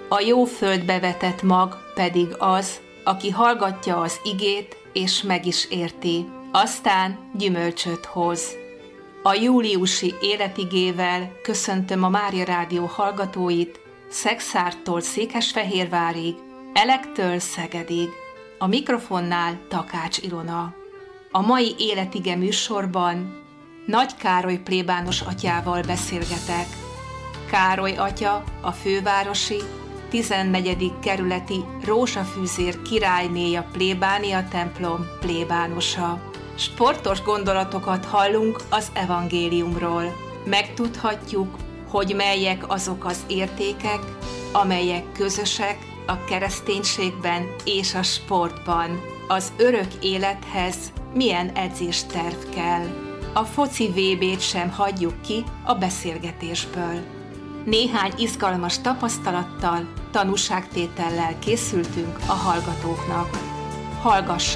A jó földbe vetett mag pedig az, aki hallgatja az igét, és meg is érti, aztán gyümölcsöt hoz. A júliusi életigével köszöntöm a Mária Rádió hallgatóit Szexártól Székesfehérvárig, Elektől Szegedig. A mikrofonnál Takács Ilona. A mai életige műsorban Nagy Károly plébános atyával beszélgetek. Károly atya a fővárosi 14. kerületi Rózsafűzér királynéja plébánia templom plébánosa. Sportos gondolatokat hallunk az evangéliumról. Megtudhatjuk, hogy melyek azok az értékek, amelyek közösek a kereszténységben és a sportban. Az örök élethez milyen edzésterv kell. A foci VB-t sem hagyjuk ki a beszélgetésből. Néhány izgalmas tapasztalattal, tanúságtétellel készültünk a hallgatóknak. Hallgassanak!